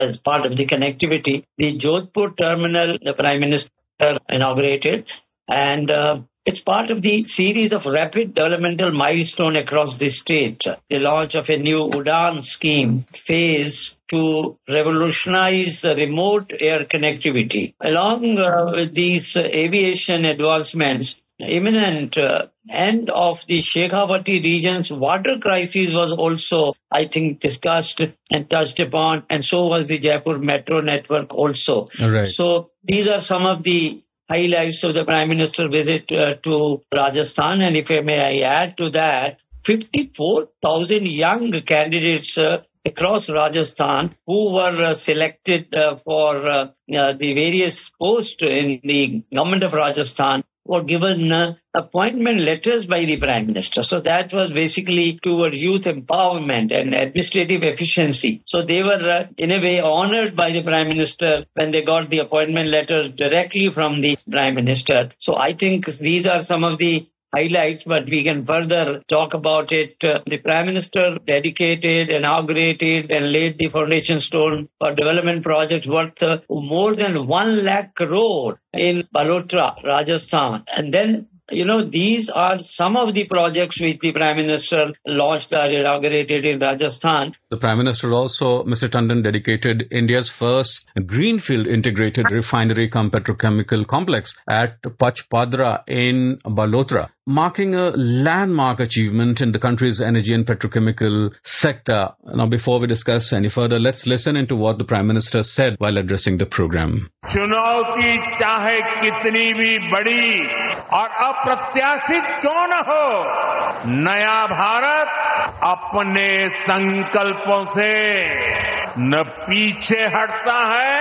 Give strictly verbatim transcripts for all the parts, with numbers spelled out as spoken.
as part of the connectivity. The Jodhpur terminal, the Prime Minister inaugurated, and uh, it's part of the series of rapid developmental milestone across the state. The launch of a new UDAN scheme phase to revolutionize the remote air connectivity. Along uh, with these uh, aviation advancements, imminent uh, end of the Shekhawati region's water crisis was also, I think, discussed and touched upon, and so was the Jaipur metro network also. Right. So these are some of the highlights of the Prime Minister visit uh, to Rajasthan, and if I may I add to that, fifty-four thousand young candidates uh, across Rajasthan who were uh, selected uh, for uh, uh, the various posts in the government of Rajasthan were given uh, appointment letters by the Prime Minister. So that was basically towards youth empowerment and administrative efficiency. So they were uh, in a way honored by the Prime Minister when they got the appointment letter directly from the Prime Minister. So I think these are some of the highlights, but we can further talk about it. Uh, the Prime Minister dedicated, inaugurated and laid the foundation stone for development projects worth uh, more than one lakh crore in Balotra, Rajasthan. And then, you know, these are some of the projects which the Prime Minister launched or inaugurated in Rajasthan. The Prime Minister also, Mister Tandon, dedicated India's first greenfield integrated refinery cum petrochemical complex at Pachpadra in Balotra, marking a landmark achievement in the country's energy and petrochemical sector. Now, before we discuss any further, let's listen into what the Prime Minister said while addressing the program. चुनौती चाहे कितनी भी बड़ी और अप्रत्याशित क्यों न हो, नया भारत अपने संकल्पों से न पीछे हटता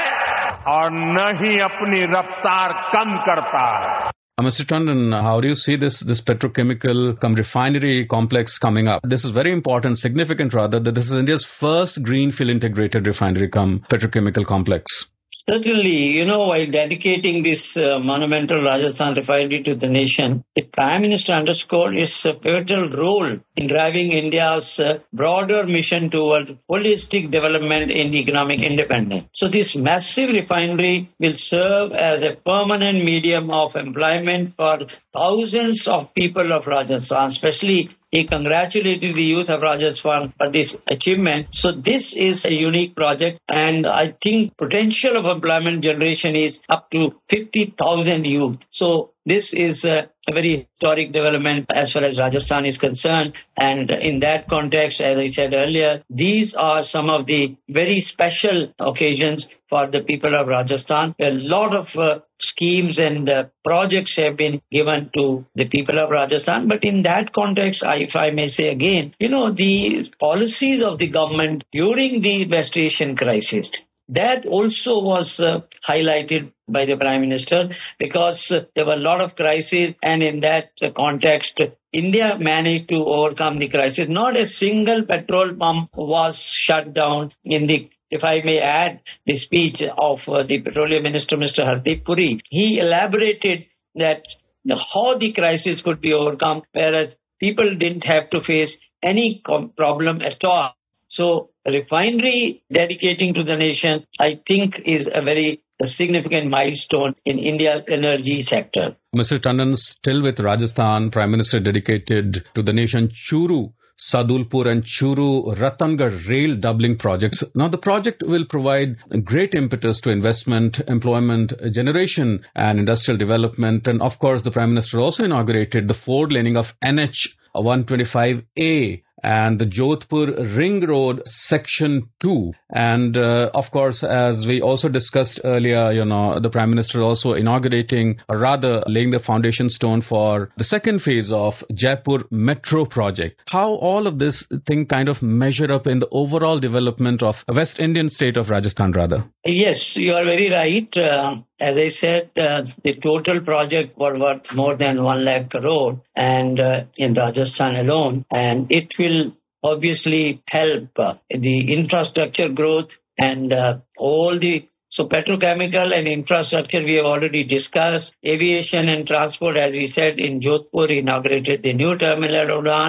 है और न ही अपनी रफ्तार कम करता है. Uh, Mister Tandon, how do you see this this petrochemical cum refinery complex coming up? This is very important, significant rather, that this is India's first greenfield integrated refinery cum petrochemical complex. Certainly, you know, while dedicating this uh, monumental Rajasthan refinery to the nation, the Prime Minister underscored his uh, pivotal role in driving India's uh, broader mission towards holistic development in economic independence. So this massive refinery will serve as a permanent medium of employment for thousands of people of Rajasthan, especially he congratulated the youth of Rajasthan for this achievement. So this is a unique project, and I think potential of employment generation is up to fifty thousand youth. So this is a, a very historic development as far as Rajasthan is concerned. And in that context, as I said earlier, these are some of the very special occasions for the people of Rajasthan. A lot of uh, schemes and uh, projects have been given to the people of Rajasthan. But in that context, I, if I may say again, you know, the policies of the government during the West Asian crisis, that also was uh, highlighted by the Prime Minister, because uh, there were a lot of crises, and in that uh, context, India managed to overcome the crisis. Not a single petrol pump was shut down in the, if I may add, the speech of uh, the Petroleum Minister, Mister Hardeep Puri. He elaborated that uh, how the crisis could be overcome, whereas people didn't have to face any com- problem at all. So refinery dedicating to the nation, I think, is a very a significant milestone in India's energy sector. Mister Tandon, still with Rajasthan, Prime Minister dedicated to the nation Churu, Sadulpur and Churu Ratangarh rail doubling projects. Now, the project will provide great impetus to investment, employment generation and industrial development. And of course, the Prime Minister also inaugurated the forward laning of N H one twenty-five A and the Jodhpur Ring Road Section two. And uh, of course, as we also discussed earlier, you know, the Prime Minister also inaugurating, or rather laying the foundation stone for the second phase of Jaipur Metro project. How all of this thing kind of measure up in the overall development of West Indian state of Rajasthan, rather? Yes, you are very right. Uh, as I said, uh, the total project was worth more than one lakh crore and uh, in Rajasthan alone, and it will obviously help uh, the infrastructure growth and uh, all the so petrochemical and infrastructure we have already discussed. Aviation and transport, as we said, in Jodhpur inaugurated the new terminal at Udan.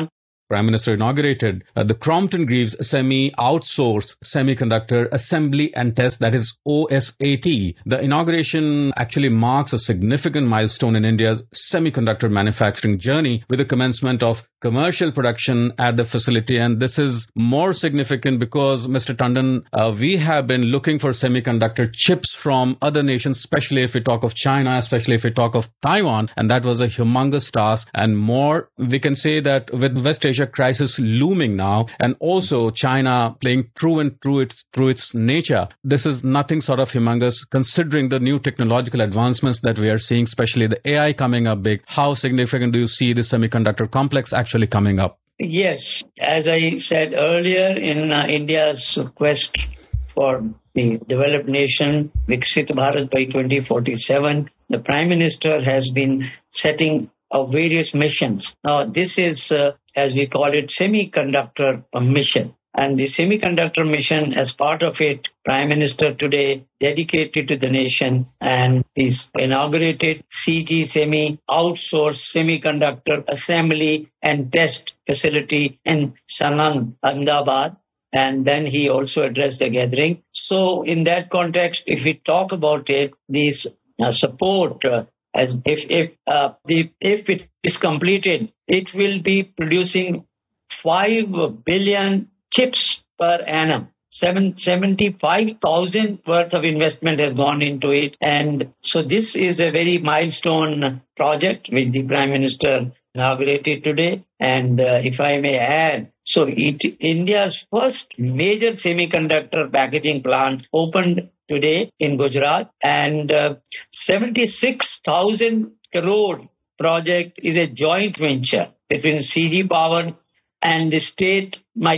Prime Minister inaugurated uh, the Crompton Greaves Semi-Outsourced Semiconductor Assembly and Test, that is O S A T. The inauguration actually marks a significant milestone in India's semiconductor manufacturing journey with the commencement of commercial production at the facility. And this is more significant because, Mister Tandon, uh, we have been looking for semiconductor chips from other nations, especially if we talk of China, especially if we talk of Taiwan. And that was a humongous task. And more, we can say that with West Asia crisis looming now, and also China playing true and true its, through its nature, this is nothing sort of humongous considering the new technological advancements that we are seeing, especially the A I coming up big. How significant do you see the semiconductor complex actually coming up? Yes, as I said earlier, in uh, India's quest for the developed nation, Viksit Bharat by twenty forty-seven, the Prime Minister has been setting up various missions. Now, this is, uh, as we call it, semiconductor mission. And the semiconductor mission, as part of it, Prime Minister today dedicated to the nation and is inaugurated C G Semi Outsourced Semiconductor Assembly and Test Facility in Sanand, Ahmedabad. And then he also addressed the gathering. So in that context, if we talk about it, this uh, support, uh, as if if uh, the if it is completed, it will be producing five billion chips per annum. Seven, seventy-five thousand worth of investment has gone into it. And so this is a very milestone project which the Prime Minister inaugurated today. And uh, if I may add, so it, India's first major semiconductor packaging plant opened today in Gujarat, and uh, seventy-six thousand crore project is a joint venture between C G Power and the State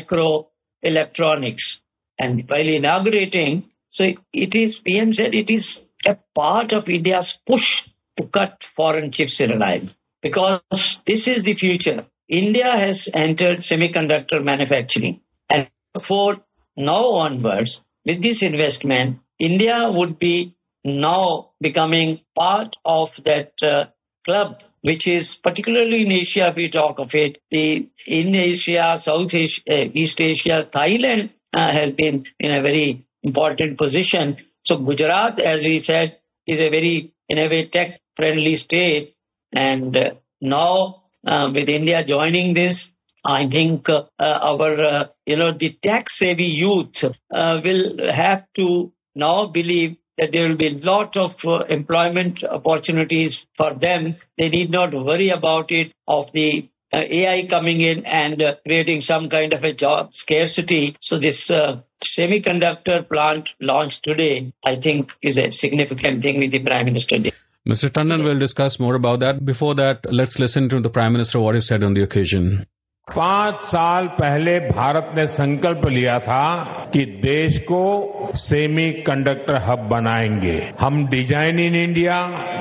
Microelectronics. And while inaugurating, so it is, P M said it is a part of India's push to cut foreign chips reliance, because this is the future. India has entered semiconductor manufacturing, and for now onwards, with this investment, India would be now becoming part of that uh, club, which is particularly in Asia, if we talk of it, the in Asia, South Asia, uh, East Asia, Thailand uh, has been in a very important position. So Gujarat, as we said, is a very, in a way, tech-friendly state. And uh, now, uh, with India joining this, I think uh, our, uh, you know, the tech-savvy youth uh, will have to now believe that there will be a lot of uh, employment opportunities for them. They need not worry about it, of the uh, A I coming in and uh, creating some kind of a job scarcity. So this uh, semiconductor plant launched today, I think, is a significant thing with the Prime Minister did. Mister Tandon will discuss more about that. Before that, let's listen to the Prime Minister what he said on the occasion. पांच साल पहले भारत ने संकल्प लिया था कि देश को सेमी कंडक्टर हब बनाएंगे. हम design in India,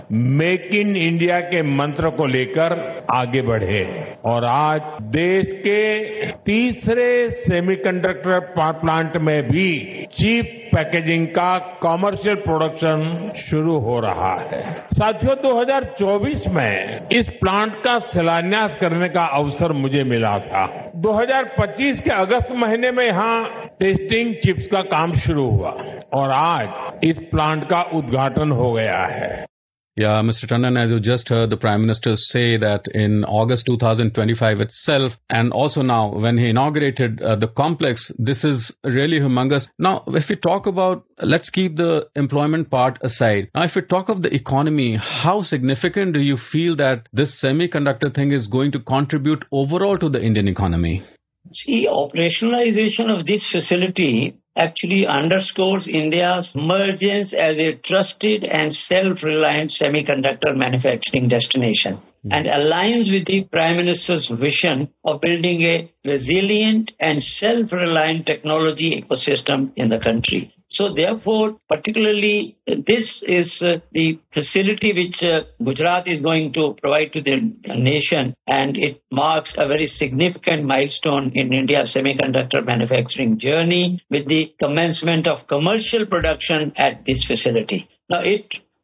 make in India के मंत्र को लेकर आगे बढ़े और आज देश के तीसरे सेमीकंडक्टर प्लांट में भी चिप पैकेजिंग का कमर्शियल प्रोडक्शन शुरू हो रहा है. साथियों, दो हज़ार चौबीस में इस प्लांट का शिलान्यास करने का अवसर मुझे मिला था. दो हज़ार पच्चीस के अगस्त महीने में यहां टेस्टिंग चिप्स का काम शुरू हुआ और आज इस प्लांट का उद्घाटन हो गया है. Yeah, Mister Tandon, as you just heard the Prime Minister say that in August two thousand twenty-five itself, and also now when he inaugurated uh, the complex, this is really humongous. Now, if we talk about, let's keep the employment part aside. Now, if we talk of the economy, how significant do you feel that this semiconductor thing is going to contribute overall to the Indian economy? See, operationalization of this facility actually underscores India's emergence as a trusted and self-reliant semiconductor manufacturing destination, mm. and aligns with the Prime Minister's vision of building a resilient and self-reliant technology ecosystem in the country. So therefore, particularly, this is uh, the facility which uh, Gujarat is going to provide to the nation, and it marks a very significant milestone in India's semiconductor manufacturing journey with the commencement of commercial production at this facility. Now, it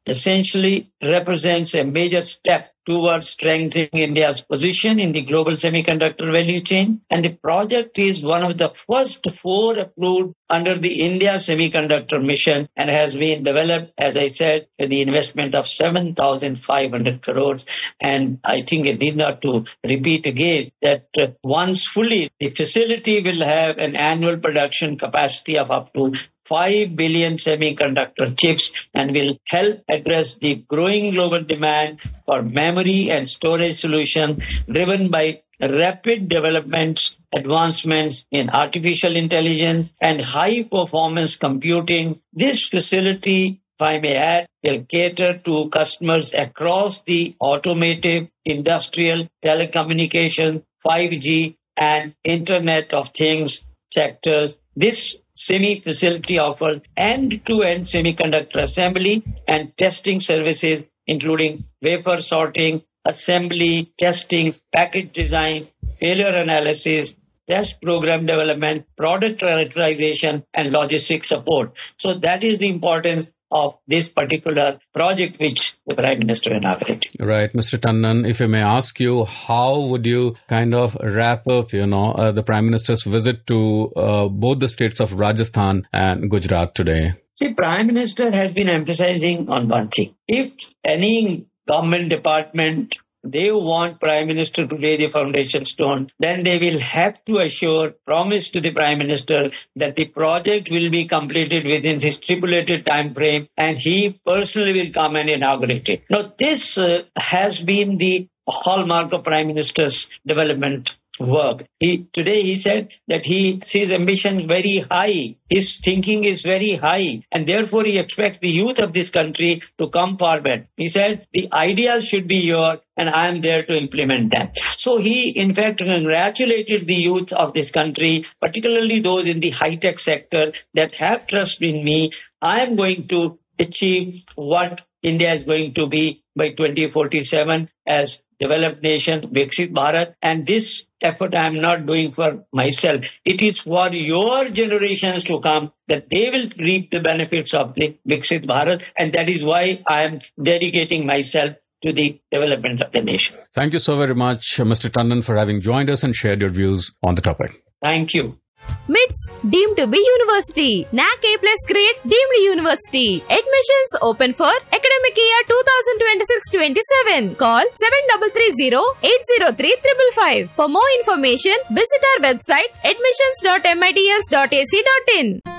essentially represents a major step towards strengthening India's position in the global semiconductor value chain. And the project is one of the first four approved under the India Semiconductor Mission and has been developed, as I said, with the investment of seven thousand five hundred crores. And I think I need not to repeat again that uh, once fully, the facility will have an annual production capacity of up to five billion semiconductor chips and will help address the growing global demand for memory and storage solutions driven by rapid developments, advancements in artificial intelligence and high performance computing. This facility, if I may add, will cater to customers across the automotive, industrial, telecommunication, five G and Internet of Things sectors. This SEMI facility offers end-to-end semiconductor assembly and testing services, including wafer sorting, assembly, testing, package design, failure analysis, test program development, product characterization, and logistics support. So that is the importance of this particular project which the Prime Minister inaugurated. Right, Mister Tandon, if I may ask you, how would you kind of wrap up, you know, uh, the Prime Minister's visit to uh, both the states of Rajasthan and Gujarat today? See, Prime Minister has been emphasizing on one thing. If any government department, they want Prime Minister to lay the foundation stone, then they will have to assure, promise to the Prime Minister that the project will be completed within his stipulated time frame and he personally will come and inaugurate it. Now, this uh, has been the hallmark of Prime Minister's development work. He, today he said that he sees ambition very high. His thinking is very high and therefore he expects the youth of this country to come forward. He said the ideas should be yours and I am there to implement them. So he in fact congratulated the youth of this country, particularly those in the high-tech sector that have trust in me. I am going to achieve what India is going to be by twenty forty-seven as developed nation, Viksit Bharat. And this effort I am not doing for myself. It is for your generations to come that they will reap the benefits of the Viksit Bharat. And that is why I am dedicating myself to the development of the nation. Thank you so very much, Mister Tandon, for having joined us and shared your views on the topic. Thank you. M I T S deemed to be university. N A C A plus grade deemed university. Admissions open for academic year twenty twenty-six twenty-seven. Call seven three three zero eight zero three five five. For more information, visit our website admissions dot mits dot a c dot in.